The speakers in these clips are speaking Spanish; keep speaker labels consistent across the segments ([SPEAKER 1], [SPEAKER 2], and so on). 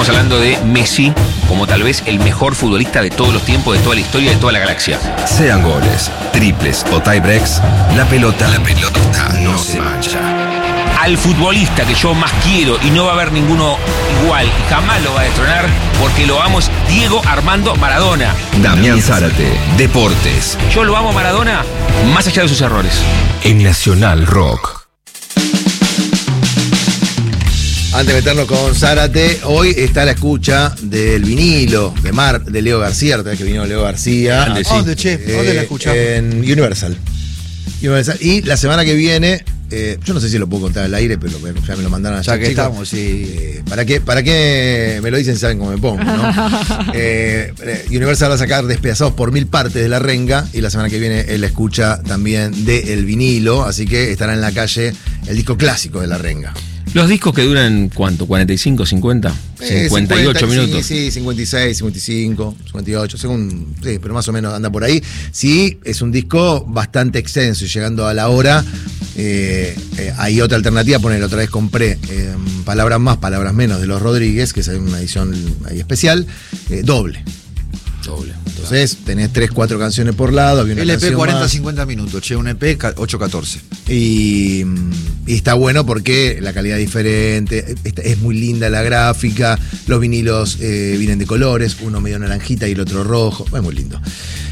[SPEAKER 1] Estamos hablando de Messi como tal vez el mejor futbolista de todos los tiempos, de toda la historia, de toda la galaxia.
[SPEAKER 2] Sean goles, triples o tiebreaks, la pelota no se mancha.
[SPEAKER 1] Al futbolista que yo más quiero y no va a haber ninguno igual y jamás lo va a destronar porque lo amo es Diego Armando Maradona.
[SPEAKER 2] Damián Zárate, Deportes.
[SPEAKER 1] Yo lo amo a Maradona más allá de sus errores.
[SPEAKER 2] En Nacional Rock.
[SPEAKER 3] Antes de meternos con Zárate, hoy está la escucha del vinilo de Leo García, la vez que vino Leo García.
[SPEAKER 4] ¿Dónde, che? ¿Dónde la escuchamos?
[SPEAKER 3] En Universal. Y la semana que viene, yo no sé si lo puedo contar al aire, pero ya me lo mandaron allá.
[SPEAKER 4] Ya que
[SPEAKER 3] chicos.
[SPEAKER 4] estamos, sí.
[SPEAKER 3] ¿Para qué me lo dicen? Saben cómo me pongo, ¿no? Universal va a sacar Despedazados por 1000 partes de La Renga, y la semana que viene él la escucha también de El Vinilo, así que estará en la calle el disco clásico de La Renga.
[SPEAKER 1] Los discos que duran, ¿cuánto? ¿45, 50? 58 minutos.
[SPEAKER 3] Sí, 56, 55, 58, según, sí, pero más o menos anda por ahí. Sí, es un disco bastante extenso y llegando a la hora, hay otra alternativa, poner otra vez compré Palabras Más, Palabras Menos de Los Rodríguez, que es una edición ahí especial, doble. Entonces tenés 3-4 canciones por lado. Había una
[SPEAKER 4] LP 40-50
[SPEAKER 3] más.
[SPEAKER 4] minutos, che, un EP 8-14.
[SPEAKER 3] Y está bueno porque la calidad es diferente, es muy linda la gráfica, los vinilos vienen de colores, uno medio naranjita y el otro rojo, es muy lindo.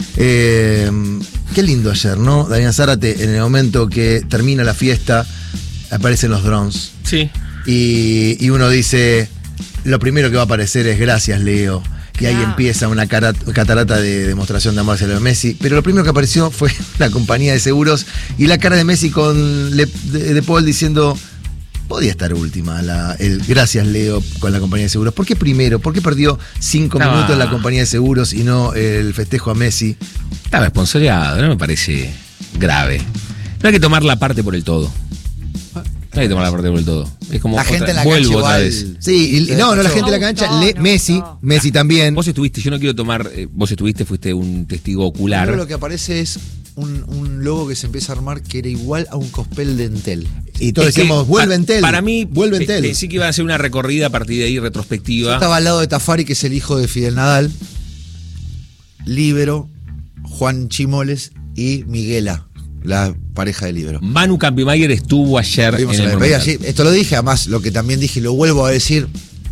[SPEAKER 3] Qué lindo ayer, ¿no? Damián Zárate, en el momento que termina la fiesta, aparecen los drones.
[SPEAKER 1] Sí.
[SPEAKER 3] Y uno dice, lo primero que va a aparecer es gracias, Leo. Y ahí empieza una catarata de demostración de amor hacia Messi. Pero lo primero que apareció fue la compañía de seguros y la cara de Messi con De Paul diciendo, podía estar última el gracias, Leo, con la compañía de seguros. ¿Por qué primero? ¿Por qué perdió 5 minutos la compañía de seguros y no el festejo a Messi?
[SPEAKER 1] Estaba esponsoreado, no me parece grave. No hay que tomar la parte por el todo. No hay que tomar la parte por el todo. Es como
[SPEAKER 4] la gente en la cancha
[SPEAKER 1] otra
[SPEAKER 4] igual.
[SPEAKER 1] vez.
[SPEAKER 3] Sí, no, la gente en la cancha, Messi también.
[SPEAKER 1] Vos estuviste, yo no quiero tomar, fuiste un testigo ocular.
[SPEAKER 4] Pero lo que aparece es un logo que se empieza a armar que era igual a un cospel de Entel.
[SPEAKER 3] Y todos decíamos, vuelve Entel.
[SPEAKER 1] Para mí,
[SPEAKER 3] vuelve Entel.
[SPEAKER 1] Pensé que iba a hacer una recorrida a partir de ahí retrospectiva.
[SPEAKER 4] Yo estaba al lado de Tafari, que es el hijo de Fidel Nadal, Líbero, Juan Chimoles y Miguela, la pareja de Líbero.
[SPEAKER 1] Manu Campimayer estuvo ayer
[SPEAKER 4] Vimos
[SPEAKER 1] en el
[SPEAKER 4] Monumental. Esto lo dije, además, lo que también dije y lo vuelvo a decir,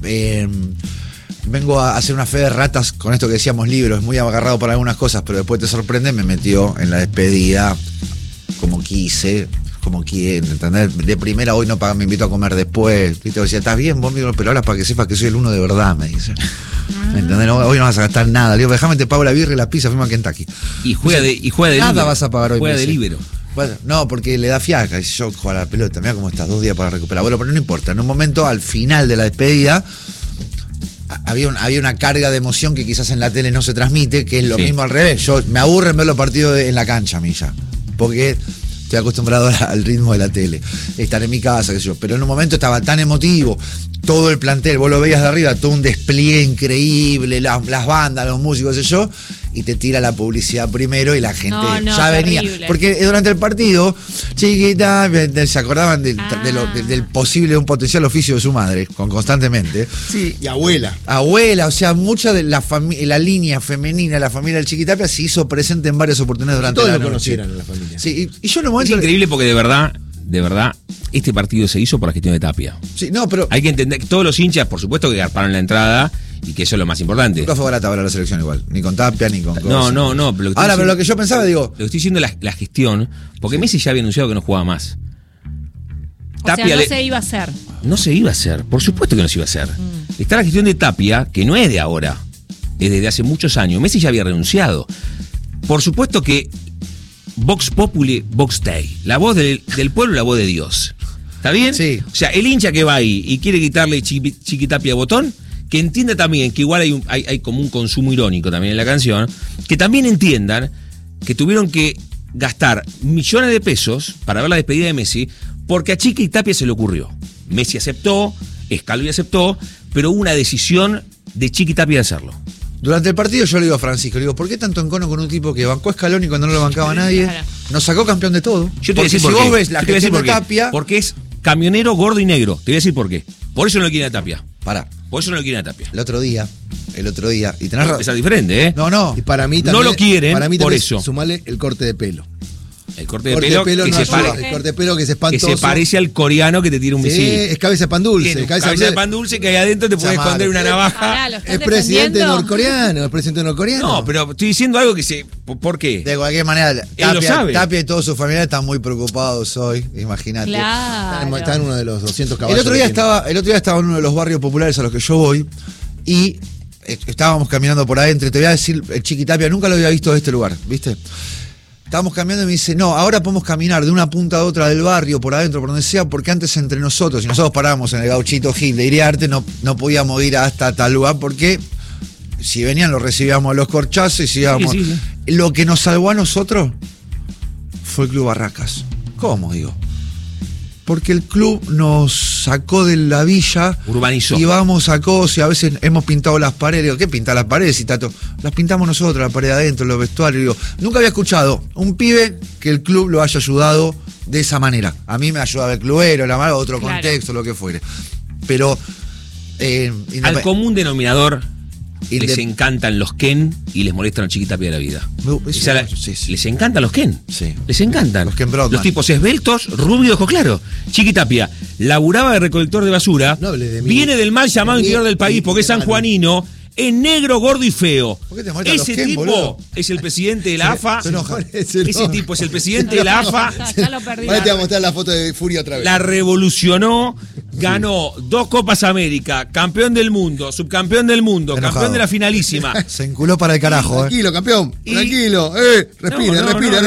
[SPEAKER 4] vengo a hacer una fe de ratas con esto que decíamos, Líbero, es muy agarrado para algunas cosas, pero después te sorprende, me metió en la despedida como quise, como quién, ¿entendés? De primera, hoy no paga, me invito a comer después. ¿Viste? Decía, ¿estás bien vos, Miguel? Pero ahora para que sepas que soy el uno de verdad, me dice. ¿Entendés? Hoy no vas a gastar nada. Le digo, déjame, te pago la birra y la pizza, fuimos a Kentucky.
[SPEAKER 1] Y juega de
[SPEAKER 4] nada
[SPEAKER 1] líbero.
[SPEAKER 4] vas a pagar hoy.
[SPEAKER 1] Juega de líbero.
[SPEAKER 4] Bueno, no, porque le da fiaca. Y yo juego a la pelota. Mira cómo estás, 2 días para recuperar. Bueno, pero no importa. En un momento, al final de la despedida, había una carga de emoción que quizás en la tele no se transmite, que es lo mismo al revés. Yo me aburre en ver los partidos en la cancha, a mí ya. Porque estoy acostumbrado al ritmo de la tele. Estar en mi casa, qué sé yo. Pero en un momento estaba tan emotivo. Todo el plantel, vos lo veías de arriba, todo un despliegue increíble, las bandas, los músicos, qué sé yo, y te tira la publicidad primero y la gente ya venía.
[SPEAKER 5] Terrible.
[SPEAKER 4] Porque durante el partido, chiquita, se acordaban del posible, un potencial oficio de su madre, constantemente.
[SPEAKER 3] Sí, y abuela.
[SPEAKER 4] Abuela, o sea, mucha de la línea femenina, la familia del Chiquitapia se hizo presente en varias oportunidades durante
[SPEAKER 3] Todos
[SPEAKER 4] la
[SPEAKER 3] lo
[SPEAKER 4] noche.
[SPEAKER 3] conocieran en la familia.
[SPEAKER 4] Sí, y yo en un
[SPEAKER 1] Es
[SPEAKER 4] momento...
[SPEAKER 1] increíble porque de verdad, este partido se hizo por la gestión de Tapia.
[SPEAKER 4] Sí, no, pero...
[SPEAKER 1] Hay que entender que todos los hinchas, por supuesto, que garparon la entrada y que eso es lo más importante.
[SPEAKER 4] Nunca fue barata ahora la selección igual, ni con Tapia, ni con...
[SPEAKER 1] No.
[SPEAKER 4] Pero lo que yo pensaba, digo...
[SPEAKER 1] Lo que estoy diciendo es la gestión, porque Messi ya había anunciado que no jugaba más.
[SPEAKER 5] Tapia no se iba a hacer.
[SPEAKER 1] No se iba a hacer, por supuesto que no se iba a hacer. Está la gestión de Tapia, que no es de ahora, es desde hace muchos años. Messi ya había renunciado. Por supuesto que Vox Populi, Vox Dei. La voz del pueblo, la voz de Dios. ¿Está bien?
[SPEAKER 4] Sí.
[SPEAKER 1] O sea, el hincha que va ahí y quiere quitarle Chiquitapia botón, que entienda también que igual hay como un consumo irónico también en la canción, que también entiendan que tuvieron que gastar millones de pesos para ver la despedida de Messi, porque a Chiquitapia se le ocurrió. Messi aceptó, Scalvi aceptó, pero hubo una decisión de Chiquitapia de hacerlo.
[SPEAKER 4] Durante el partido yo le digo a Francisco, le digo, ¿por qué tanto encono con un tipo que bancó a Scaloni cuando no lo bancaba nadie?
[SPEAKER 5] Claro.
[SPEAKER 4] Nos sacó campeón de todo.
[SPEAKER 1] Yo te voy a
[SPEAKER 4] Porque
[SPEAKER 1] decir
[SPEAKER 4] si
[SPEAKER 1] por
[SPEAKER 4] vos
[SPEAKER 1] qué.
[SPEAKER 4] ves la
[SPEAKER 1] Yo te voy a decir
[SPEAKER 4] gestión de
[SPEAKER 1] por qué.
[SPEAKER 4] Tapia...
[SPEAKER 1] Porque es camionero, gordo y negro. Te voy a decir por qué. Por eso no lo quiere a Tapia.
[SPEAKER 4] Pará.
[SPEAKER 1] Por eso no lo quieren a Tapia.
[SPEAKER 4] El otro día, y tenés razón.
[SPEAKER 1] Es diferente, ¿eh?
[SPEAKER 4] No.
[SPEAKER 3] Y para mí
[SPEAKER 1] No
[SPEAKER 3] también,
[SPEAKER 1] lo quieren,
[SPEAKER 3] para mí
[SPEAKER 1] por
[SPEAKER 3] también
[SPEAKER 1] eso.
[SPEAKER 3] Sumale el corte de pelo.
[SPEAKER 1] El corte de pelo, que,
[SPEAKER 3] no
[SPEAKER 1] se
[SPEAKER 3] ayuda,
[SPEAKER 1] pare-
[SPEAKER 3] el corte de pelo que es
[SPEAKER 1] que
[SPEAKER 3] espantoso.
[SPEAKER 1] se parece al coreano que te tira un
[SPEAKER 3] Sí,
[SPEAKER 1] misil.
[SPEAKER 3] es cabeza de pan dulce.
[SPEAKER 1] Tiene
[SPEAKER 3] cabeza
[SPEAKER 1] cabeza de pan dulce que ahí adentro te puede
[SPEAKER 4] Llamar.
[SPEAKER 1] esconder una navaja.
[SPEAKER 5] Pará, ¿lo están
[SPEAKER 3] Es presidente
[SPEAKER 5] defendiendo?
[SPEAKER 3] norcoreano, es presidente norcoreano.
[SPEAKER 1] No, pero estoy diciendo algo que se... ¿Por qué?
[SPEAKER 4] De cualquier manera,
[SPEAKER 1] lo sabe.
[SPEAKER 4] Tapia y todos sus familiares están muy preocupados hoy, imagínate.
[SPEAKER 5] Claro.
[SPEAKER 3] Está en uno de los 200 caballos.
[SPEAKER 4] El otro día
[SPEAKER 3] que tiene.
[SPEAKER 4] estaba en uno de los barrios populares a los que yo voy y estábamos caminando por adentro. Te voy a decir, el Chiqui Tapia nunca lo había visto de este lugar, ¿viste? Estábamos caminando y me dice, no, ahora podemos caminar de una punta a otra del barrio, por adentro, por donde sea, porque antes entre nosotros, si nosotros parábamos en el Gauchito Gil de Iriarte, no podíamos ir hasta tal lugar porque si venían los recibíamos a los corchazos y íbamos.
[SPEAKER 1] Sí.
[SPEAKER 4] Lo que nos salvó a nosotros fue el Club Barracas. ¿Cómo digo? Porque el club nos sacó de la villa.
[SPEAKER 1] Urbanizó.
[SPEAKER 4] Y vamos a cosas y a veces hemos pintado las paredes. Digo, ¿qué pintar las paredes, y Tato? Las pintamos nosotros, la pared adentro, los vestuarios. Digo, nunca había escuchado un pibe que el club lo haya ayudado de esa manera. A mí me ayudaba el clubero, la mano, otro
[SPEAKER 5] Claro.
[SPEAKER 4] contexto, lo que fuere. Pero
[SPEAKER 1] Al común denominador
[SPEAKER 4] Y
[SPEAKER 1] les
[SPEAKER 4] de-
[SPEAKER 1] encantan los Ken y les molestan al Chiqui Tapia de la vida.
[SPEAKER 4] Eso-
[SPEAKER 1] O sea,
[SPEAKER 4] sí.
[SPEAKER 1] Les encantan los Ken.
[SPEAKER 4] Sí.
[SPEAKER 1] Les encantan.
[SPEAKER 4] Los Ken Brockman.
[SPEAKER 1] Los tipos esbeltos, rubios, ojos claros. Chiqui Tapia laburaba de recolector de basura.
[SPEAKER 3] No hable de mí.
[SPEAKER 1] Viene del mal llamado
[SPEAKER 3] De mí
[SPEAKER 1] interior del país
[SPEAKER 3] y
[SPEAKER 1] porque es
[SPEAKER 3] de Manu.
[SPEAKER 1] sanjuanino. Es negro, gordo y feo.
[SPEAKER 4] ¿Por qué te molestan los
[SPEAKER 1] Ese
[SPEAKER 4] Ken,
[SPEAKER 1] tipo
[SPEAKER 4] boludo?
[SPEAKER 1] es el presidente de la AFA.
[SPEAKER 4] se enoja.
[SPEAKER 3] Se enoja.
[SPEAKER 1] Ese tipo es el presidente de la AFA.
[SPEAKER 5] Ya lo perdí.
[SPEAKER 3] Ahora te voy a mostrar la foto de Furia otra vez.
[SPEAKER 1] La revolucionó, ganó 2 Copas América, campeón del mundo, subcampeón del mundo,
[SPEAKER 4] Enojado.
[SPEAKER 1] campeón de la finalísima.
[SPEAKER 4] Se enculó para el carajo,
[SPEAKER 3] Tranquilo, campeón.
[SPEAKER 1] Y-
[SPEAKER 3] Tranquilo. Respira,
[SPEAKER 1] No,
[SPEAKER 3] respira.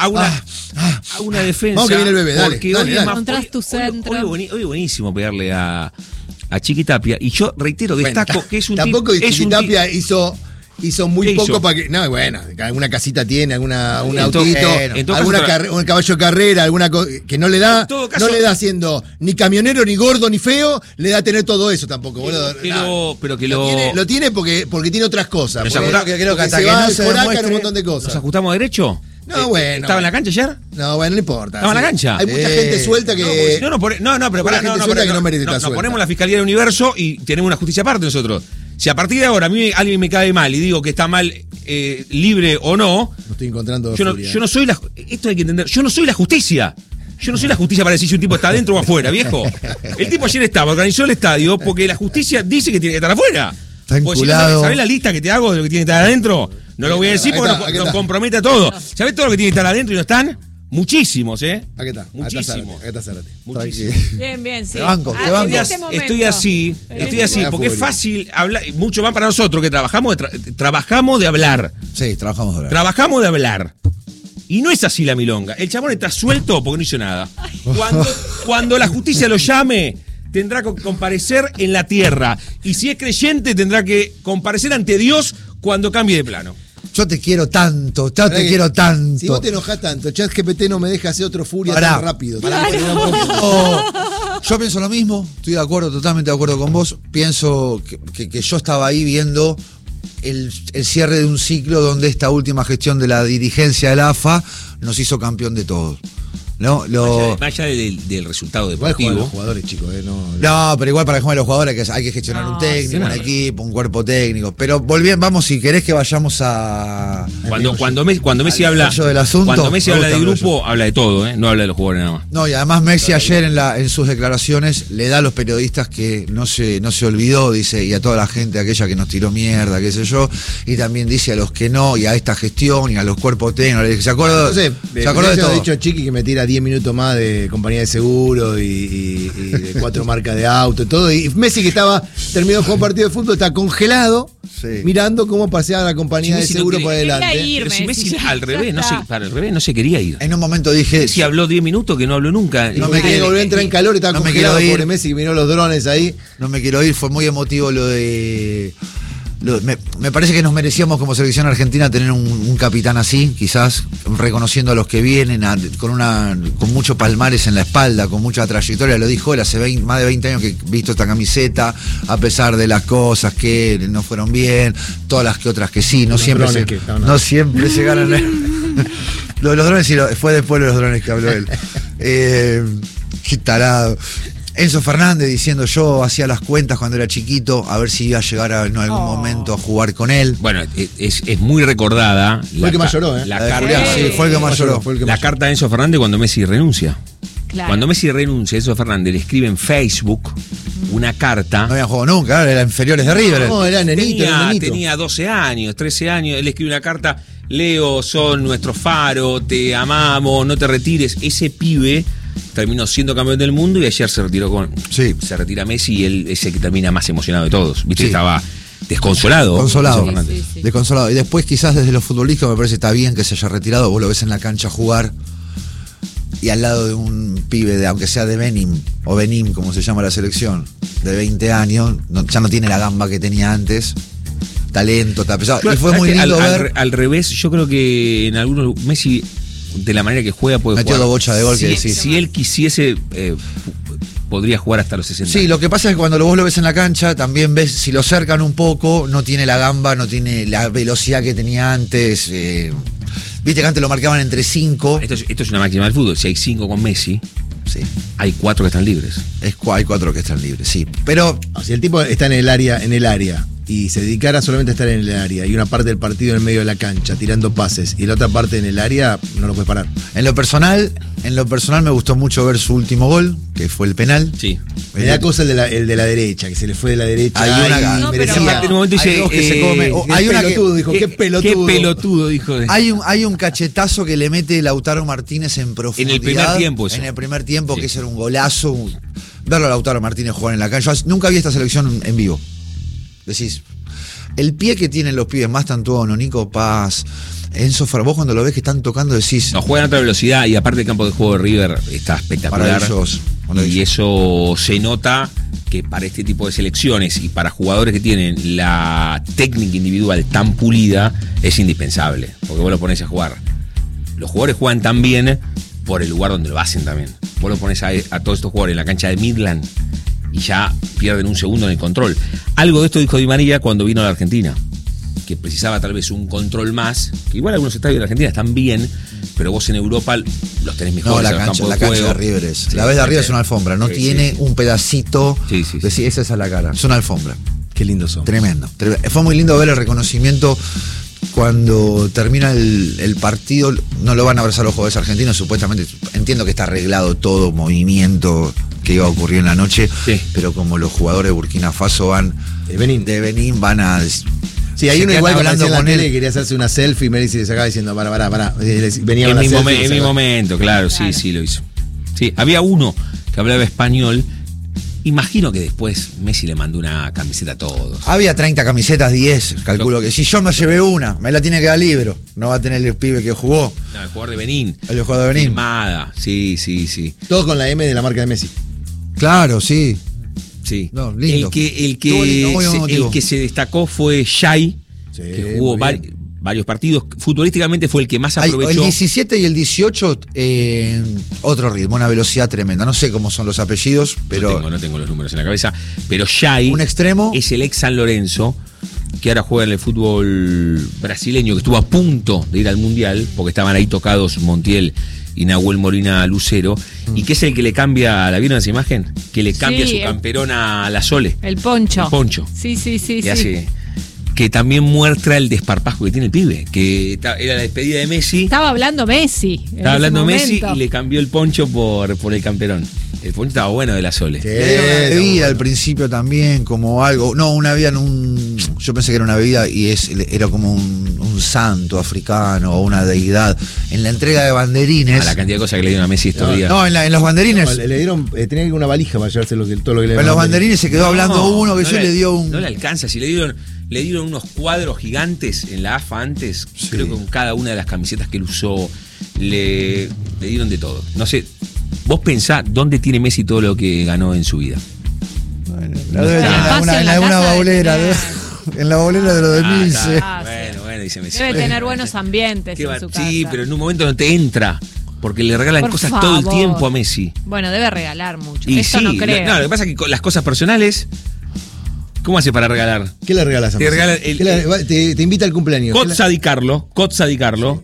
[SPEAKER 1] hago una defensa.
[SPEAKER 3] Vamos que viene el bebé, dale,
[SPEAKER 1] porque
[SPEAKER 3] dale,
[SPEAKER 1] hoy
[SPEAKER 3] dale.
[SPEAKER 1] es más-
[SPEAKER 5] Encontrás tu
[SPEAKER 1] hoy-
[SPEAKER 5] centro.
[SPEAKER 1] hoy es buenísimo pegarle a Chiqui Tapia. Y yo reitero, destaco que es un
[SPEAKER 3] Tampoco
[SPEAKER 1] tipo. Es un
[SPEAKER 3] Chiquitapia hizo muy
[SPEAKER 1] ¿Qué
[SPEAKER 3] poco
[SPEAKER 1] hizo?
[SPEAKER 3] para que. No, bueno, alguna casita tiene, un
[SPEAKER 1] En todo-
[SPEAKER 3] autito,
[SPEAKER 1] en todo
[SPEAKER 3] alguna
[SPEAKER 1] caso,
[SPEAKER 3] un caballo de carrera, que no le da,
[SPEAKER 1] En todo caso-
[SPEAKER 3] no le da siendo ni camionero, ni gordo, ni feo, le da tener todo eso tampoco, boludo.
[SPEAKER 1] pero que
[SPEAKER 3] Lo tiene porque tiene otras cosas.
[SPEAKER 1] Nos
[SPEAKER 3] porque-
[SPEAKER 1] ajustamos-
[SPEAKER 4] que creo que
[SPEAKER 3] porque
[SPEAKER 4] hasta
[SPEAKER 3] se
[SPEAKER 4] que
[SPEAKER 3] va
[SPEAKER 4] no
[SPEAKER 3] al
[SPEAKER 4] se
[SPEAKER 3] Coraca en
[SPEAKER 4] demuestre-
[SPEAKER 3] un montón de
[SPEAKER 1] ¿Nos
[SPEAKER 3] cosas.
[SPEAKER 1] ajustamos a derecho?
[SPEAKER 3] No, bueno.
[SPEAKER 1] ¿Estaba en la cancha ayer?
[SPEAKER 3] No, bueno, no importa.
[SPEAKER 1] ¿Estaba en la cancha?
[SPEAKER 3] Hay mucha gente suelta que.
[SPEAKER 1] No, pero
[SPEAKER 3] Hay
[SPEAKER 1] pará,
[SPEAKER 3] gente suelta que no merece estar
[SPEAKER 1] nos
[SPEAKER 3] suelta.
[SPEAKER 1] ponemos la Fiscalía del Universo y tenemos una justicia aparte nosotros. Si a partir de ahora a mí alguien me cae mal y digo que está mal libre o no,
[SPEAKER 3] No estoy encontrando.
[SPEAKER 1] yo
[SPEAKER 3] Furia.
[SPEAKER 1] no soy la... Esto hay que entender. Yo no soy la justicia. Yo no soy la justicia para decir si un tipo está adentro o afuera, viejo. El tipo ayer organizó el estadio porque la justicia dice que tiene que estar afuera.
[SPEAKER 4] Está
[SPEAKER 1] Porque si no,
[SPEAKER 4] enculado.
[SPEAKER 1] ¿sabés la lista que te hago de lo que tiene que estar adentro? No lo voy a decir
[SPEAKER 3] Ahí
[SPEAKER 1] porque
[SPEAKER 3] está, aquí
[SPEAKER 1] nos
[SPEAKER 3] está.
[SPEAKER 1] compromete a todo. ¿Sabés todo lo que tiene que estar adentro y no están? Muchísimos, ¿eh?
[SPEAKER 3] Aquí está.
[SPEAKER 1] Muchísimo.
[SPEAKER 3] Acá está Zárate.
[SPEAKER 1] Muchísimo.
[SPEAKER 5] Bien, bien, sí.
[SPEAKER 4] Te banco, te
[SPEAKER 5] Ah,
[SPEAKER 4] banco.
[SPEAKER 5] en este momento.
[SPEAKER 1] Estoy así,
[SPEAKER 3] Me
[SPEAKER 1] porque es
[SPEAKER 3] furia.
[SPEAKER 1] fácil hablar, mucho más para nosotros que trabajamos de hablar.
[SPEAKER 4] Sí, trabajamos de verdad.
[SPEAKER 1] Trabajamos de hablar. Y no es así la milonga. El chabón está suelto porque no hizo nada. Cuando la justicia lo llame, tendrá que comparecer en la tierra. Y si es creyente, tendrá que comparecer ante Dios cuando cambie de plano.
[SPEAKER 4] Yo te quiero tanto, te
[SPEAKER 3] que-
[SPEAKER 4] quiero tanto.
[SPEAKER 3] Si vos te enojás tanto, ChatGPT no me deja hacer otro Furia
[SPEAKER 4] Pará.
[SPEAKER 3] tan rápido.
[SPEAKER 4] Yo pienso lo mismo, estoy de acuerdo, totalmente de acuerdo con vos. Pienso que yo estaba ahí viendo el cierre de un ciclo donde esta última gestión de la dirigencia de la AFA nos hizo campeón de todos. ¿No?
[SPEAKER 1] Más allá del resultado
[SPEAKER 3] Igual juegan los
[SPEAKER 1] deportivo.
[SPEAKER 3] jugadores, chicos.
[SPEAKER 4] No, pero igual para jugar a los jugadores hay que gestionar
[SPEAKER 5] No,
[SPEAKER 4] un técnico,
[SPEAKER 1] sí.
[SPEAKER 4] un equipo, un cuerpo técnico. Pero vamos, si querés que vayamos a...
[SPEAKER 1] Cuando Messi
[SPEAKER 4] al
[SPEAKER 1] habla,
[SPEAKER 4] meollo del asunto,
[SPEAKER 1] cuando Messi
[SPEAKER 4] me
[SPEAKER 1] habla de
[SPEAKER 4] gusta el
[SPEAKER 1] grupo, habla de todo, ¿eh? No habla de los jugadores nada más.
[SPEAKER 4] No, y además Messi ayer en sus declaraciones le da a los periodistas que no se olvidó, dice, y a toda la gente, aquella que nos tiró mierda, qué sé yo, y también dice a los que no, y a esta gestión, y a los cuerpos técnicos, le dice, ¿se acuerda?
[SPEAKER 3] Entonces,
[SPEAKER 4] ¿Se acuerda de
[SPEAKER 3] yo
[SPEAKER 4] todo?
[SPEAKER 3] he dicho Chiqui que me tira 10 minutos más de compañía de seguro y de 4 marcas de auto y todo. Y Messi, que terminó de jugar un partido de fútbol, está congelado,
[SPEAKER 4] Sí.
[SPEAKER 3] mirando cómo paseaba la compañía de
[SPEAKER 1] Si Messi no
[SPEAKER 3] seguro
[SPEAKER 1] quiere-
[SPEAKER 3] por adelante.
[SPEAKER 5] Quería ir.
[SPEAKER 1] Pero si
[SPEAKER 5] Messi,
[SPEAKER 1] Messi
[SPEAKER 5] ya
[SPEAKER 1] al revés,
[SPEAKER 5] está.
[SPEAKER 1] para el revés no se quería ir.
[SPEAKER 4] En un momento dije,
[SPEAKER 1] Messi habló 10 minutos que no habló nunca.
[SPEAKER 3] No me quería volver a entrar en calor, estaba
[SPEAKER 4] no me
[SPEAKER 3] congelado,
[SPEAKER 4] quiero ir.
[SPEAKER 3] pobre Messi, que miró los drones ahí.
[SPEAKER 4] no me quiero ir, fue muy emotivo lo de... Me parece que nos merecíamos como selección argentina tener un capitán así, quizás reconociendo a los que vienen, con mucho palmares en la espalda, con mucha trayectoria. Lo dijo él, hace más de 20 años que he visto esta camiseta, a pesar de las cosas que no fueron bien, todas las que otras que sí, no
[SPEAKER 3] Los
[SPEAKER 4] siempre
[SPEAKER 3] drones
[SPEAKER 4] se,
[SPEAKER 3] que estaban
[SPEAKER 4] no siempre se ganan. Lo de los drones sí, fue después de los drones que habló él. Qué tarado. Enzo Fernández diciendo yo hacía las cuentas cuando era chiquito a ver si iba a llegar en algún momento a jugar con él.
[SPEAKER 1] Bueno, es muy recordada.
[SPEAKER 3] Fue el que más lloró, ¿eh?
[SPEAKER 1] La
[SPEAKER 4] La
[SPEAKER 1] carta,
[SPEAKER 4] sí, fue el que más lloró.
[SPEAKER 1] la carta de Enzo Fernández cuando Messi renuncia.
[SPEAKER 5] Claro.
[SPEAKER 1] Cuando Messi renuncia, Enzo Fernández le escribe en Facebook una carta.
[SPEAKER 4] No había jugado nunca, era inferiores de River.
[SPEAKER 3] No, era nenito,
[SPEAKER 1] Tenía 12 años, 13 años. Él escribe una carta: Leo, son nuestro faro, te amamos, no te retires. Ese pibe terminó siendo campeón del mundo y ayer se retiró se retira Messi y él es el que termina más emocionado de todos. ¿Viste?
[SPEAKER 4] Sí.
[SPEAKER 1] Estaba desconsolado.
[SPEAKER 4] Consolado.
[SPEAKER 5] Sí.
[SPEAKER 4] Desconsolado. Y después quizás desde los futbolísticos me parece que está bien que se haya retirado. Vos lo ves en la cancha jugar y al lado de un pibe, aunque sea de Benim, o Benim como se llama la selección, de 20 años, ya no tiene la gamba que tenía antes. Talento, está pesado.
[SPEAKER 1] Claro,
[SPEAKER 4] y fue muy lindo
[SPEAKER 1] al,
[SPEAKER 4] ver.
[SPEAKER 1] al revés, yo creo que en algunos Messi, de la manera que juega, puede
[SPEAKER 4] Metió
[SPEAKER 1] jugar.
[SPEAKER 4] 2 bochas de gol, que decís.
[SPEAKER 1] Si él quisiese, podría jugar hasta los 60.
[SPEAKER 4] Sí, lo que pasa es que cuando vos lo ves en la cancha, también ves, si lo cercan un poco, no tiene la gamba, no tiene la velocidad que tenía antes. Viste que antes lo marcaban entre 5.
[SPEAKER 1] Esto es una máxima del fútbol. Si hay 5 con Messi,
[SPEAKER 4] Sí.
[SPEAKER 1] hay 4 que están libres.
[SPEAKER 4] Hay 4 que están libres, sí. Pero
[SPEAKER 3] Si el tipo está en el área, y se dedicara solamente a estar en el área, y una parte del partido en el medio de la cancha, tirando pases, y la otra parte en el área, no lo puedes parar.
[SPEAKER 4] en lo personal me gustó mucho ver su último gol, que fue el penal.
[SPEAKER 1] Sí.
[SPEAKER 3] Me da cosa el de la derecha, que se le fue de la derecha.
[SPEAKER 4] Hay una-
[SPEAKER 3] y
[SPEAKER 5] No,
[SPEAKER 3] merecía.
[SPEAKER 5] pero-
[SPEAKER 1] Aparte, en un momento
[SPEAKER 4] Hay
[SPEAKER 1] dice,
[SPEAKER 4] dos que se come.
[SPEAKER 3] Qué
[SPEAKER 4] Hay una que-
[SPEAKER 3] pelotudo, dijo, qué pelotudo.
[SPEAKER 1] Qué pelotudo, dijo.
[SPEAKER 4] Hay un cachetazo que le mete Lautaro Martínez en profundidad.
[SPEAKER 1] En el primer tiempo, eso.
[SPEAKER 4] En el primer tiempo,
[SPEAKER 1] Sí.
[SPEAKER 4] que ese era un golazo. Verlo a Lautaro Martínez jugar en la cancha. Yo nunca vi esta selección en vivo. Decís, el pie que tienen los pibes, más Tantuono, Nico Paz, Enzo Fernández, vos cuando lo ves que están tocando decís,
[SPEAKER 1] No, juegan a otra velocidad y aparte el campo de juego de River está espectacular.
[SPEAKER 4] Maravilloso.
[SPEAKER 1] Y eso se nota que para este tipo de selecciones y para jugadores que tienen la técnica individual tan pulida es indispensable. Porque vos lo pones a jugar. Los jugadores juegan tan bien por el lugar donde lo hacen también. Vos lo pones a todos estos jugadores en la cancha de Midland y ya pierden un segundo en el control. Algo de esto dijo Di María cuando vino a la Argentina, que precisaba tal vez un control más, que igual algunos estadios de la Argentina están bien, pero vos en Europa los tenés
[SPEAKER 4] no,
[SPEAKER 1] mejores.
[SPEAKER 4] la
[SPEAKER 1] en los
[SPEAKER 4] cancha,
[SPEAKER 1] campos
[SPEAKER 4] la
[SPEAKER 1] de
[SPEAKER 4] cancha
[SPEAKER 1] juego.
[SPEAKER 4] de River es.
[SPEAKER 1] Sí,
[SPEAKER 4] la ves de arriba
[SPEAKER 1] sí.
[SPEAKER 4] es una alfombra, no
[SPEAKER 1] Sí,
[SPEAKER 4] tiene
[SPEAKER 1] sí.
[SPEAKER 4] un pedacito.
[SPEAKER 1] Sí, sí, sí.
[SPEAKER 4] Decís, esa es a la cara. Es una alfombra.
[SPEAKER 3] Qué lindo son.
[SPEAKER 4] Tremendo. Fue muy lindo ver el reconocimiento cuando termina el partido. No lo van a abrazar los jugadores argentinos, supuestamente. Entiendo que está arreglado todo movimiento que iba a ocurrir en la noche,
[SPEAKER 1] Sí.
[SPEAKER 4] pero como los jugadores de Burkina Faso van
[SPEAKER 3] De Benín.
[SPEAKER 4] van a.
[SPEAKER 3] Sí, hay
[SPEAKER 4] se
[SPEAKER 3] uno
[SPEAKER 4] quedan
[SPEAKER 3] igual que
[SPEAKER 4] hablando
[SPEAKER 3] aparecía en la
[SPEAKER 4] con
[SPEAKER 3] tele
[SPEAKER 4] él.
[SPEAKER 3] y quería hacerse una selfie y Messi le sacaba diciendo, pará. Venía
[SPEAKER 1] En
[SPEAKER 3] una
[SPEAKER 1] mi,
[SPEAKER 3] selfie y
[SPEAKER 1] en mi
[SPEAKER 3] sacaba.
[SPEAKER 1] momento, claro, sí, sí lo hizo. Sí, había uno que hablaba español. Imagino que después Messi le mandó una camiseta a todos.
[SPEAKER 4] Había 30 camisetas, 10. Calculo que si yo me llevé una, me la tiene que dar Libro. No va a tener el pibe que jugó.
[SPEAKER 1] No, el jugador de Benín.
[SPEAKER 4] El jugador de Benín.
[SPEAKER 1] Firmada. Sí.
[SPEAKER 3] Todo con la M de la marca de Messi.
[SPEAKER 4] Claro, sí.
[SPEAKER 1] Sí.
[SPEAKER 4] No, lindo.
[SPEAKER 1] El
[SPEAKER 4] Estuvo lindo, muy emotivo.
[SPEAKER 1] que se destacó fue Shai,
[SPEAKER 3] Sí,
[SPEAKER 1] que jugó
[SPEAKER 3] muy bien.
[SPEAKER 1] varios partidos. Futbolísticamente fue el que más
[SPEAKER 4] El
[SPEAKER 1] aprovechó.
[SPEAKER 4] 17 y el 18, otro ritmo, una velocidad tremenda. No sé cómo son los apellidos, pero
[SPEAKER 1] No tengo los números en la cabeza. Pero Shai
[SPEAKER 4] un extremo.
[SPEAKER 1] es el ex San Lorenzo, que ahora juega en el fútbol brasileño, que estuvo a punto de ir al Mundial, porque estaban ahí tocados Montiel y Nahuel Molina Lucero, y que es el que le cambia, ¿la vieron esa imagen? Que le cambia
[SPEAKER 5] Sí,
[SPEAKER 1] su camperón a la Sole.
[SPEAKER 5] El poncho.
[SPEAKER 1] El poncho.
[SPEAKER 5] Sí.
[SPEAKER 1] Que hace, que también muestra el desparpajo que tiene el pibe, que era la despedida de Messi.
[SPEAKER 5] Estaba hablando Messi.
[SPEAKER 1] Estaba hablando Messi y le cambió el poncho por el camperón. El poncho estaba bueno de la Sole.
[SPEAKER 3] Sí,
[SPEAKER 4] Le dieron una
[SPEAKER 3] está
[SPEAKER 4] bebida
[SPEAKER 3] bueno.
[SPEAKER 4] al principio también, como algo. No, una bebida en un. Yo pensé que era una bebida y era como un santo africano o una deidad. En la entrega de banderines.
[SPEAKER 1] A la cantidad de cosas que le dieron a Messi estos
[SPEAKER 3] No,
[SPEAKER 1] días.
[SPEAKER 4] No, en los banderines.
[SPEAKER 3] No, le dieron, tenía que ir una valija para llevarse todo lo que le
[SPEAKER 4] En los banderines se quedó hablando
[SPEAKER 1] No,
[SPEAKER 4] uno que
[SPEAKER 1] no
[SPEAKER 4] yo le dio un.
[SPEAKER 1] No le alcanza, si le dieron unos cuadros gigantes en la AFA antes,
[SPEAKER 4] Sí.
[SPEAKER 1] creo que con cada una de las camisetas que él usó, le dieron de todo. No sé, vos pensá dónde tiene Messi todo lo que ganó en su vida.
[SPEAKER 4] Bueno, la debe tener
[SPEAKER 5] Espacio
[SPEAKER 4] en
[SPEAKER 5] en la
[SPEAKER 4] alguna
[SPEAKER 5] casa debe
[SPEAKER 4] baulera.
[SPEAKER 5] tener.
[SPEAKER 4] En la baulera de lo de Milce.
[SPEAKER 5] Ah, sí.
[SPEAKER 1] Bueno, dice Messi.
[SPEAKER 5] Debe
[SPEAKER 1] Bueno,
[SPEAKER 5] tener buenos ambientes
[SPEAKER 1] qué
[SPEAKER 5] en su casa.
[SPEAKER 1] sí, pero en un momento no te entra, porque le regalan
[SPEAKER 5] Por
[SPEAKER 1] cosas todo el
[SPEAKER 5] favor.
[SPEAKER 1] tiempo a Messi.
[SPEAKER 5] Bueno, debe regalar mucho.
[SPEAKER 1] Y
[SPEAKER 5] Esto
[SPEAKER 1] sí,
[SPEAKER 5] no creo.
[SPEAKER 1] no, lo que pasa es que con las cosas personales, ¿cómo hace para regalar?
[SPEAKER 3] ¿Qué le regalas a
[SPEAKER 1] Te
[SPEAKER 3] Messi?
[SPEAKER 1] regala
[SPEAKER 3] ¿Qué te invita al cumpleaños.
[SPEAKER 1] Cozza Di Carlo,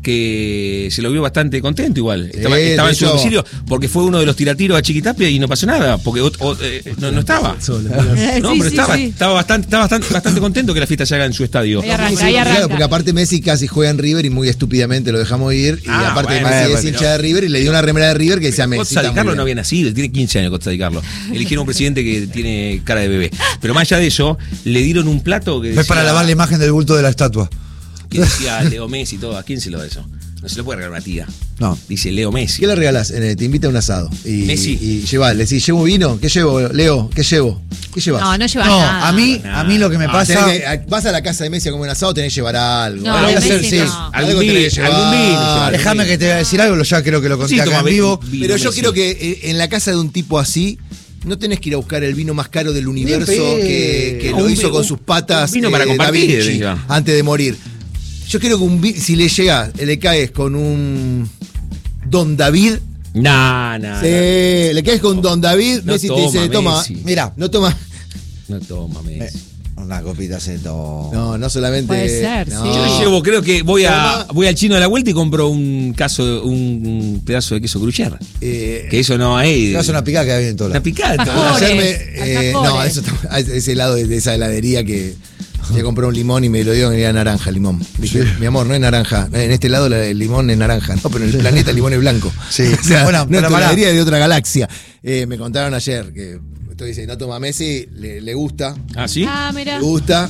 [SPEAKER 1] que se lo vio bastante contento igual. Estaba
[SPEAKER 3] de
[SPEAKER 1] en su
[SPEAKER 3] hecho-
[SPEAKER 1] domicilio porque fue uno de los tiratiros a Chiquitapia y no pasó nada, porque no estaba. No,
[SPEAKER 5] Sí,
[SPEAKER 1] pero
[SPEAKER 5] sí,
[SPEAKER 1] estaba,
[SPEAKER 5] sí.
[SPEAKER 1] estaba bastante contento que la fiesta se haga en su estadio.
[SPEAKER 5] Ahí arranca,
[SPEAKER 3] Sí,
[SPEAKER 5] ahí
[SPEAKER 3] claro,
[SPEAKER 5] arranca.
[SPEAKER 3] porque aparte Messi casi juega en River y muy estúpidamente lo dejamos ir. Y
[SPEAKER 1] Ah,
[SPEAKER 3] aparte
[SPEAKER 1] bueno,
[SPEAKER 3] Messi es
[SPEAKER 1] pero-
[SPEAKER 3] hincha de River y le dio una remera de River que decía Messi.
[SPEAKER 1] Costa
[SPEAKER 3] está
[SPEAKER 1] Di
[SPEAKER 3] muy
[SPEAKER 1] Carlo
[SPEAKER 3] bien.
[SPEAKER 1] no había nacido, tiene 15 años Costa Di Carlo. Eligieron un presidente que tiene cara de bebé. Pero más allá de eso, le dieron un plato que
[SPEAKER 4] Es para lavar la imagen del bulto de la estatua.
[SPEAKER 1] que decía Leo Messi y todo. ¿A quién se lo da eso? No se lo puede regalar a una tía.
[SPEAKER 4] No.
[SPEAKER 1] Dice Leo Messi.
[SPEAKER 3] ¿Qué le regalás? Te invita a un asado. Y,
[SPEAKER 1] Messi.
[SPEAKER 3] Y lleva, le decís, ¿llevo vino? ¿Qué llevo, Leo? ¿Qué llevo? ¿Qué llevas?
[SPEAKER 5] No, no llevas
[SPEAKER 4] No,
[SPEAKER 5] nada.
[SPEAKER 4] a mí lo que me pasa.
[SPEAKER 3] Tenés que- vas a la casa de Messi a comer un asado, tenés que llevar algo.
[SPEAKER 5] No,
[SPEAKER 4] Lo voy a
[SPEAKER 5] de
[SPEAKER 4] hacer,
[SPEAKER 5] Messi
[SPEAKER 4] sí.
[SPEAKER 5] no.
[SPEAKER 3] Algo tenés que llevar.
[SPEAKER 1] algún vino.
[SPEAKER 4] Déjame que te voy a decir algo, ya creo que lo conté
[SPEAKER 1] Sí,
[SPEAKER 4] acá
[SPEAKER 1] toma
[SPEAKER 4] en vivo.
[SPEAKER 1] vino
[SPEAKER 3] Pero yo
[SPEAKER 1] Messi.
[SPEAKER 3] creo que en la casa de un tipo así, no tenés que ir a buscar el vino más caro del universo que
[SPEAKER 1] Un
[SPEAKER 3] lo hizo
[SPEAKER 1] vi-
[SPEAKER 3] con sus patas
[SPEAKER 1] un vino para compartir,
[SPEAKER 3] Da Vinci,
[SPEAKER 1] diga.
[SPEAKER 3] antes de morir. Yo creo que si le llega, le caes con un Don David,
[SPEAKER 1] No.
[SPEAKER 3] le caes con Don David,
[SPEAKER 1] No
[SPEAKER 3] Messi te
[SPEAKER 1] toma,
[SPEAKER 3] dice, toma,
[SPEAKER 1] Messi.
[SPEAKER 4] Mira,
[SPEAKER 3] no toma.
[SPEAKER 1] No toma Messi.
[SPEAKER 4] una copita se todo.
[SPEAKER 3] No solamente.
[SPEAKER 5] Puede ser,
[SPEAKER 3] no.
[SPEAKER 5] sí.
[SPEAKER 1] Yo llevo, creo que voy
[SPEAKER 3] Toma.
[SPEAKER 1] al chino de la vuelta y compro un pedazo de queso gruyère. Que eso no hay.
[SPEAKER 4] Te vas a una picada que hay en todo
[SPEAKER 1] Una
[SPEAKER 4] lado.
[SPEAKER 1] picada.
[SPEAKER 5] Alfajores.
[SPEAKER 3] Ayer no,
[SPEAKER 5] alfajores.
[SPEAKER 3] eso ese helado de esa heladería que me compró un limón y me lo dio que era naranja el limón. Dije, mi amor, no es naranja. En este lado el limón es naranja. No, pero en el planeta el limón es blanco.
[SPEAKER 4] Sí.
[SPEAKER 3] O sea,
[SPEAKER 4] Bueno,
[SPEAKER 3] no,
[SPEAKER 4] pero
[SPEAKER 3] tu
[SPEAKER 4] pará.
[SPEAKER 3] heladería es de otra galaxia. Me contaron ayer que esto dice, no toma Messi, le gusta.
[SPEAKER 1] Ah, ¿sí?
[SPEAKER 5] Ah, mira.
[SPEAKER 3] Le gusta.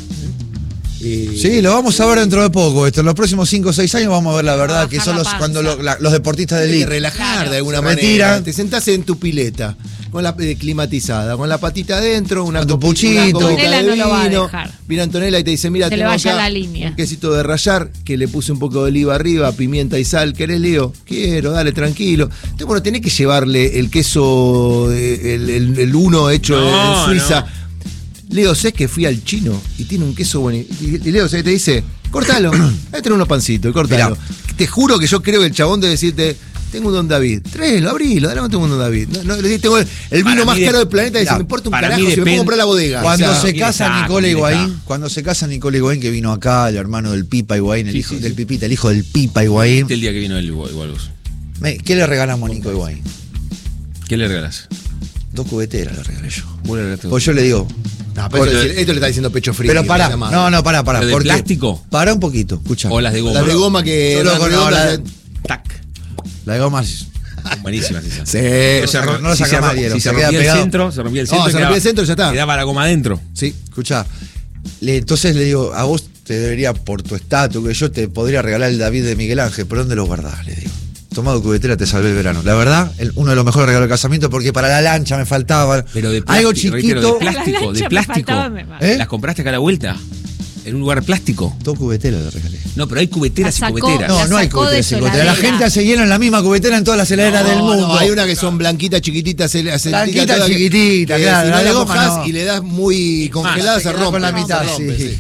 [SPEAKER 3] Y
[SPEAKER 4] Sí, lo vamos a ver dentro de poco. Esto, en los próximos 5 o 6 años vamos a ver la verdad, que
[SPEAKER 5] Bajar
[SPEAKER 4] son
[SPEAKER 5] la
[SPEAKER 4] los
[SPEAKER 5] panza.
[SPEAKER 4] cuando los deportistas de
[SPEAKER 3] hay que
[SPEAKER 4] elite.
[SPEAKER 3] relajar
[SPEAKER 5] Claro.
[SPEAKER 3] de alguna
[SPEAKER 4] Se
[SPEAKER 3] manera.
[SPEAKER 4] retiran.
[SPEAKER 3] Te sentás en tu pileta, con la climatizada, con la patita adentro, una
[SPEAKER 4] Con tu
[SPEAKER 3] copi-
[SPEAKER 4] puchito.
[SPEAKER 3] una copita
[SPEAKER 5] Antonella
[SPEAKER 3] de
[SPEAKER 5] no lo va a
[SPEAKER 3] vino.
[SPEAKER 5] dejar.
[SPEAKER 3] Viene Antonella y te dice, mira,
[SPEAKER 5] Se le
[SPEAKER 3] tengo
[SPEAKER 5] vaya
[SPEAKER 3] acá
[SPEAKER 5] la línea.
[SPEAKER 3] un quesito de rallar que le puse un poco de oliva arriba, pimienta y sal. ¿Querés, Leo? Quiero, dale, tranquilo. Entonces, bueno, tenés que llevarle el queso, el uno hecho
[SPEAKER 1] No,
[SPEAKER 3] en Suiza.
[SPEAKER 1] no.
[SPEAKER 3] Leo, sé que fui al chino y tiene un queso bueno. Y Leo, ¿sabes? Te dice, cortalo, ahí tenés unos pancitos y cortalo.
[SPEAKER 4] Mirá.
[SPEAKER 3] Te juro que yo creo que el chabón debe decirte, tengo un Don David. Tráelo, abrilo, dale, tengo un Don David. No, le decís, tengo el vino
[SPEAKER 1] Para
[SPEAKER 3] más
[SPEAKER 1] mí
[SPEAKER 3] caro del planeta y dice,
[SPEAKER 4] Mirá,
[SPEAKER 3] me importa un
[SPEAKER 1] para
[SPEAKER 3] carajo
[SPEAKER 1] mí
[SPEAKER 3] si me puedo
[SPEAKER 1] depende-
[SPEAKER 3] comprar la bodega.
[SPEAKER 4] Cuando
[SPEAKER 3] O sea,
[SPEAKER 4] se
[SPEAKER 1] ¿quién
[SPEAKER 4] casa
[SPEAKER 1] está?
[SPEAKER 4] Nicole
[SPEAKER 1] ¿Quién
[SPEAKER 4] Higuaín,
[SPEAKER 1] está?
[SPEAKER 4] cuando se casa Nicole Higuaín, que vino acá, el hermano del Pipa Higuaín, el hijo
[SPEAKER 1] sí,
[SPEAKER 4] del
[SPEAKER 1] sí.
[SPEAKER 4] Pipita, el hijo del Pipa Higuaín.
[SPEAKER 1] Este el día que vino él igual vos.
[SPEAKER 4] ¿Qué le regalamos a Nico Higuaín?
[SPEAKER 1] ¿Qué le regalas?
[SPEAKER 4] 2 cubeteras le regalé yo.
[SPEAKER 1] Vos le regalaste
[SPEAKER 4] Pues yo le digo,
[SPEAKER 3] no, pero
[SPEAKER 1] Porque-
[SPEAKER 3] esto le está diciendo pecho frío.
[SPEAKER 4] pero pará, pará.
[SPEAKER 1] ¿Pero de
[SPEAKER 4] porque-
[SPEAKER 1] plástico?
[SPEAKER 4] Pará un poquito, escucha.
[SPEAKER 1] O las de goma.
[SPEAKER 3] La de goma que
[SPEAKER 4] Solo
[SPEAKER 3] dan
[SPEAKER 4] con
[SPEAKER 3] redondas,
[SPEAKER 4] la-
[SPEAKER 1] Tac.
[SPEAKER 4] La de goma es-
[SPEAKER 1] Buenísimas esas.
[SPEAKER 3] Sí,
[SPEAKER 4] No se ro- no lo saca más hielo,
[SPEAKER 1] si
[SPEAKER 4] se
[SPEAKER 1] se
[SPEAKER 4] queda
[SPEAKER 1] rompía el
[SPEAKER 4] pegado.
[SPEAKER 1] centro, se rompía el
[SPEAKER 3] No,
[SPEAKER 1] centro.
[SPEAKER 3] se rompía el centro, ya está.
[SPEAKER 1] Quedaba la goma adentro.
[SPEAKER 3] sí.
[SPEAKER 4] Escucha, entonces le digo, a vos te debería, por tu estatus, que yo te podría regalar el David de Miguel Ángel, ¿pero dónde lo guardás? Le digo. Tomado cubetera, te salvé el verano. La verdad, uno de los mejores regalos del casamiento, porque para la lancha me faltaba
[SPEAKER 1] Pero de
[SPEAKER 4] algo
[SPEAKER 1] plástico, reitero,
[SPEAKER 4] chiquito.
[SPEAKER 1] de plástico,
[SPEAKER 5] La
[SPEAKER 1] de
[SPEAKER 5] lancha me
[SPEAKER 1] plástico.
[SPEAKER 5] faltaba, me va.
[SPEAKER 4] ¿Eh?
[SPEAKER 1] ¿Las compraste acá a la vuelta? En un lugar plástico.
[SPEAKER 4] 2 cubeteras le regalé.
[SPEAKER 1] No, pero hay cubeteras y
[SPEAKER 5] La sacó.
[SPEAKER 1] cubeteras.
[SPEAKER 4] No,
[SPEAKER 5] La
[SPEAKER 4] no hay
[SPEAKER 5] sacó de
[SPEAKER 4] cubeteras
[SPEAKER 5] su
[SPEAKER 4] y cubeteras. La
[SPEAKER 5] heladera.
[SPEAKER 4] gente hace hielo en la misma cubetera en todas las heladeras del mundo.
[SPEAKER 3] No, hay una que son blanquitas, chiquititas,
[SPEAKER 4] Blanquita, chiquitita, claro,
[SPEAKER 3] Si
[SPEAKER 4] la
[SPEAKER 3] no
[SPEAKER 4] de
[SPEAKER 3] la
[SPEAKER 4] goma
[SPEAKER 3] mojás
[SPEAKER 4] no.
[SPEAKER 3] y le das muy congelada,
[SPEAKER 4] se
[SPEAKER 3] se
[SPEAKER 4] queda
[SPEAKER 3] rompe.
[SPEAKER 4] con la mitad,
[SPEAKER 3] se rompe,
[SPEAKER 4] sí.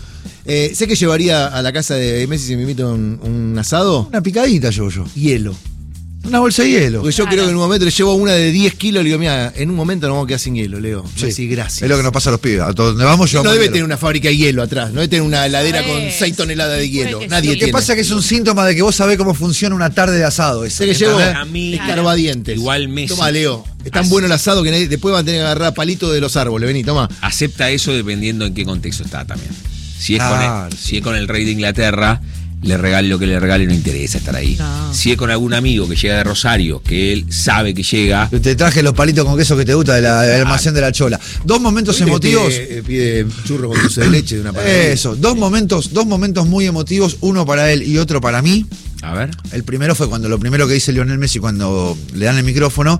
[SPEAKER 3] Sé que llevaría a la casa de Messi si me invito a un asado,
[SPEAKER 4] Una picadita llevo yo.
[SPEAKER 3] hielo.
[SPEAKER 4] Una bolsa de hielo.
[SPEAKER 3] Porque yo
[SPEAKER 5] Claro.
[SPEAKER 3] creo que en un momento le llevo una de 10 kilos y le digo, mira, en un momento nos vamos a quedar sin hielo, Leo.
[SPEAKER 4] Sí.
[SPEAKER 3] Messi, gracias.
[SPEAKER 4] Es lo que nos pasa a los pibes. A donde vamos yo.
[SPEAKER 3] No debe tener una fábrica de hielo atrás, no debe tener una heladera con
[SPEAKER 5] Pues,
[SPEAKER 3] 6 toneladas de hielo.
[SPEAKER 5] puede que
[SPEAKER 3] Nadie
[SPEAKER 5] sí.
[SPEAKER 4] Lo que
[SPEAKER 3] tiene.
[SPEAKER 4] pasa es que es un síntoma de que vos sabés cómo funciona una tarde de asado. Eso,
[SPEAKER 3] Sé que llevo
[SPEAKER 1] A mí-
[SPEAKER 3] escarbadientes.
[SPEAKER 1] Igual Messi.
[SPEAKER 3] Toma, Leo. Es tan
[SPEAKER 1] Así.
[SPEAKER 3] bueno el asado que después van a tener que agarrar palitos de los árboles. Vení, toma.
[SPEAKER 1] Acepta eso dependiendo en qué contexto está también. Si es,
[SPEAKER 4] Claro.
[SPEAKER 1] si es con el rey de Inglaterra, le regale lo que le regale, no interesa estar ahí.
[SPEAKER 5] No.
[SPEAKER 1] Si es con algún amigo que llega de Rosario, que él sabe que llega,
[SPEAKER 4] Te traje los palitos con queso que te gusta del almacén de la Chola. 2 momentos
[SPEAKER 3] ¿Viste que
[SPEAKER 4] emotivos.
[SPEAKER 3] Pide churro con dulce de leche de una panadería.
[SPEAKER 4] Eso, dos momentos muy emotivos, uno para él y otro para mí.
[SPEAKER 1] a ver.
[SPEAKER 4] El primero fue cuando lo primero que dice Lionel Messi cuando le dan el micrófono,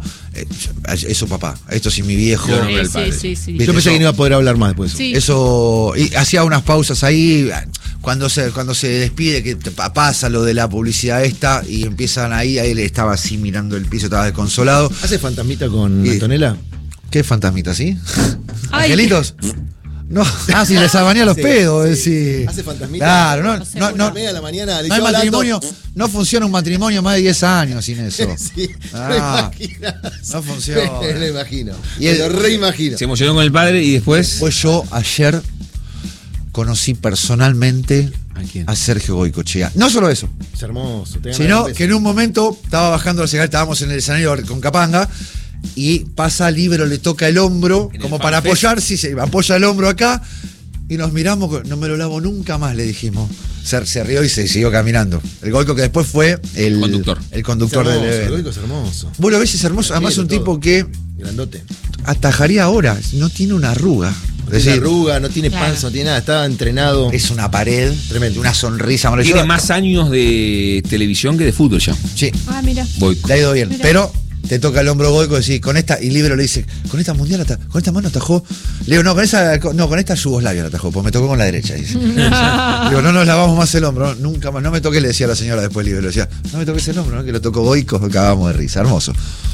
[SPEAKER 4] es su papá, esto sí mi viejo.
[SPEAKER 1] Yo no me-
[SPEAKER 5] Sí,
[SPEAKER 1] padre.
[SPEAKER 5] sí, sí.
[SPEAKER 4] Viste,
[SPEAKER 3] Yo pensé
[SPEAKER 4] eso-
[SPEAKER 3] que no iba a poder hablar más después.
[SPEAKER 5] Sí.
[SPEAKER 4] Eso, y hacía unas pausas ahí, cuando se despide, que pasa lo de la publicidad esta, y empiezan ahí él estaba así mirando el piso, estaba desconsolado.
[SPEAKER 3] ¿Hace fantasmita con
[SPEAKER 4] Y-
[SPEAKER 3] Antonella?
[SPEAKER 4] ¿Qué fantasmita, sí?
[SPEAKER 5] Ay.
[SPEAKER 4] ¿Angelitos? No, si les abanía los
[SPEAKER 3] Sí,
[SPEAKER 4] pedos,
[SPEAKER 3] sí.
[SPEAKER 4] es decir.
[SPEAKER 3] ¿Hace fantasmita?
[SPEAKER 4] Claro, no,
[SPEAKER 5] No sé,
[SPEAKER 4] no,
[SPEAKER 5] una
[SPEAKER 4] no,
[SPEAKER 3] media de la mañana, le
[SPEAKER 4] no hay
[SPEAKER 3] lleva
[SPEAKER 4] matrimonio,
[SPEAKER 3] Lando.
[SPEAKER 4] no funciona un matrimonio más de 10 años sin eso.
[SPEAKER 3] Sí,
[SPEAKER 4] Ah,
[SPEAKER 3] lo imaginas.
[SPEAKER 4] no funciona.
[SPEAKER 3] Lo imagino.
[SPEAKER 4] Y el-
[SPEAKER 3] lo reimagino.
[SPEAKER 1] Se emocionó con el padre y después.
[SPEAKER 4] Pues yo ayer conocí personalmente
[SPEAKER 1] ¿A quién?
[SPEAKER 4] A Sergio Goicoechea. No solo eso,
[SPEAKER 3] Es hermoso. te gana
[SPEAKER 4] sino
[SPEAKER 3] la
[SPEAKER 4] que en un momento estaba bajando la señal, estábamos en el escenario con Capanga y pasa Libero, le toca el hombro
[SPEAKER 1] En el
[SPEAKER 4] como para
[SPEAKER 1] FanFest.
[SPEAKER 4] apoyar, sí, se apoya el hombro acá y nos miramos, no me lo lavo nunca más, le dijimos. Se rió y se siguió caminando. El Goico que después fue el
[SPEAKER 1] Conductor.
[SPEAKER 4] El
[SPEAKER 3] Es
[SPEAKER 4] conductor
[SPEAKER 3] hermoso,
[SPEAKER 4] del
[SPEAKER 3] el
[SPEAKER 4] evento.
[SPEAKER 3] Goico es hermoso.
[SPEAKER 4] Vos lo ves, es hermoso. Además, un
[SPEAKER 3] Todo.
[SPEAKER 4] tipo que
[SPEAKER 3] Grandote.
[SPEAKER 4] atajaría ahora, no tiene una arruga.
[SPEAKER 3] No
[SPEAKER 4] Es
[SPEAKER 3] tiene
[SPEAKER 4] decir,
[SPEAKER 3] arruga, no tiene
[SPEAKER 5] Claro.
[SPEAKER 3] panza, no tiene nada. Estaba entrenado.
[SPEAKER 4] es una pared,
[SPEAKER 3] Tremendo.
[SPEAKER 4] una sonrisa maravillosa.
[SPEAKER 1] Tiene más años de televisión que de fútbol ya.
[SPEAKER 4] Sí,
[SPEAKER 5] Ah, mira.
[SPEAKER 1] Boico.
[SPEAKER 4] le ha ido bien.
[SPEAKER 5] Mira.
[SPEAKER 4] Pero te toca el hombro Goico y decís, con esta, y Libero le dice, con esta mundial, con esta mano atajó. Le digo, no, con esta Yugoslavia la atajó, porque me tocó con la derecha. Dice. Digo, no nos lavamos más el hombro, nunca más. No me toqué, le decía a la señora después Libero, le decía, no me toques el hombro, ¿no? Que lo tocó Goico, acabamos de risa, hermoso.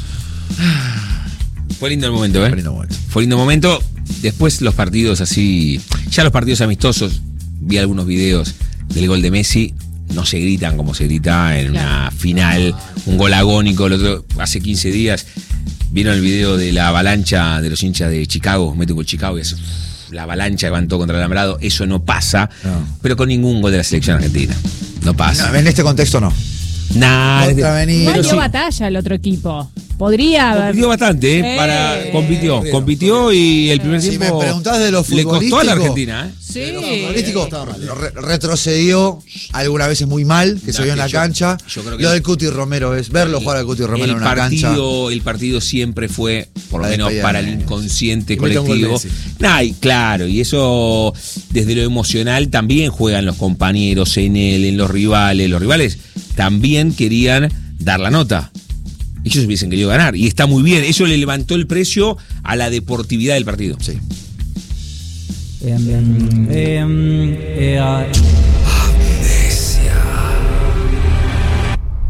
[SPEAKER 1] Fue lindo el momento,
[SPEAKER 4] Qué lindo momento.
[SPEAKER 1] Fue lindo momento. Después los partidos así, ya los partidos amistosos, vi algunos videos del gol de Messi, no se gritan como se grita en una final, un gol agónico. El otro, hace 15 días, vieron el video de la avalancha de los hinchas de Chicago, mete con Chicago y hace la avalancha levantó contra el alambrado, eso no pasa,
[SPEAKER 4] No.
[SPEAKER 1] pero con ningún gol de la selección argentina. No pasa.
[SPEAKER 4] No, en este contexto no.
[SPEAKER 1] Nah,
[SPEAKER 4] Otra venida.
[SPEAKER 5] Igual
[SPEAKER 1] pero
[SPEAKER 5] dio
[SPEAKER 1] sí.
[SPEAKER 5] batalla el otro equipo. Podría haber.
[SPEAKER 1] Compitió bastante, compitió y el primer
[SPEAKER 4] Si
[SPEAKER 1] tiempo
[SPEAKER 4] me preguntás de lo
[SPEAKER 1] le costó a la
[SPEAKER 4] futbolístico,
[SPEAKER 1] Argentina, ¿eh?
[SPEAKER 5] Sí.
[SPEAKER 4] Futbolístico,
[SPEAKER 3] estaba mal.
[SPEAKER 4] retrocedió algunas veces muy mal, que se
[SPEAKER 1] No,
[SPEAKER 4] vio en
[SPEAKER 1] que
[SPEAKER 4] la
[SPEAKER 1] yo-
[SPEAKER 4] cancha.
[SPEAKER 1] yo creo que-
[SPEAKER 4] Lo del Cuti Romero es verlo jugar al Cuti Romero en una cancha.
[SPEAKER 1] El partido siempre fue, por lo
[SPEAKER 4] La
[SPEAKER 1] menos
[SPEAKER 4] despedida
[SPEAKER 1] para
[SPEAKER 4] de
[SPEAKER 1] el
[SPEAKER 4] Messi.
[SPEAKER 1] inconsciente
[SPEAKER 3] Y mete un gol
[SPEAKER 1] colectivo.
[SPEAKER 3] Messi.
[SPEAKER 1] Nah, y claro, y eso desde lo emocional también juegan los compañeros en él, en los rivales. Los rivales también querían dar la nota. Ellos hubiesen querido ganar y está muy bien. Eso le levantó el precio a la deportividad del partido.
[SPEAKER 4] Sí.
[SPEAKER 6] Bien, bien.